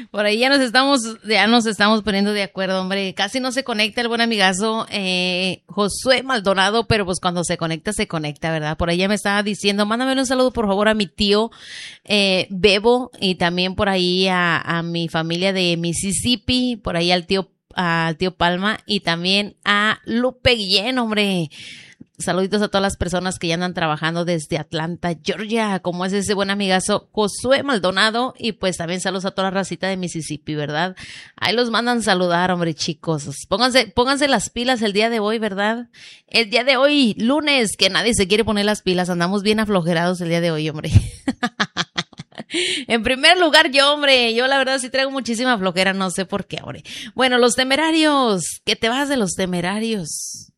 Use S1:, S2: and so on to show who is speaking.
S1: Por ahí ya nos estamos poniendo de acuerdo, hombre. Casi no se conecta el buen amigazo Josué Maldonado, pero pues cuando se conecta, ¿verdad? Por ahí ya me estaba diciendo, mándame un saludo por favor a mi tío Bebo y también por ahí a mi familia de Mississippi, por ahí al tío Palma y también a Lupe Guillén, hombre. Saluditos a todas las personas que ya andan trabajando desde Atlanta, Georgia, como es ese buen amigazo Josué Maldonado, y pues también saludos a toda la racita de Mississippi, ¿verdad? Ahí los mandan saludar, hombre, chicos. Pónganse las pilas el día de hoy, ¿verdad? El día de hoy, lunes, que nadie se quiere poner las pilas, andamos bien aflojerados el día de hoy, hombre. En primer lugar, yo la verdad sí traigo muchísima flojera, no sé por qué, hombre. Bueno, los temerarios, que te vas de los temerarios.